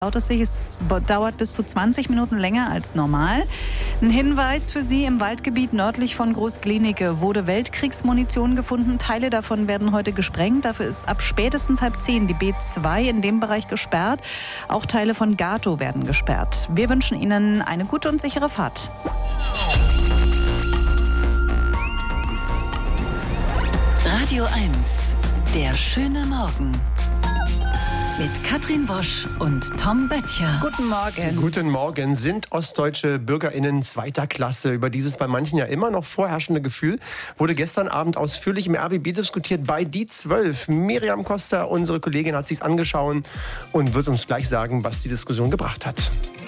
Es dauert bis zu 20 Minuten länger als normal. Ein Hinweis für Sie: Im Waldgebiet nördlich von Groß-Glienicke wurde Weltkriegsmunition gefunden. Teile davon werden heute gesprengt. Dafür ist ab spätestens 9:30 die B2 in dem Bereich gesperrt. Auch Teile von Gatow werden gesperrt. Wir wünschen Ihnen eine gute und sichere Fahrt. Radio 1, der schöne Morgen. Mit Katrin Wosch und Tom Böttcher. Guten Morgen. Guten Morgen. Sind ostdeutsche BürgerInnen zweiter Klasse? Über dieses bei manchen ja immer noch vorherrschende Gefühl wurde gestern Abend ausführlich im RBB diskutiert bei Die 12. Miriam Costa, unsere Kollegin, hat sich's angeschaut und wird uns gleich sagen, was die Diskussion gebracht hat.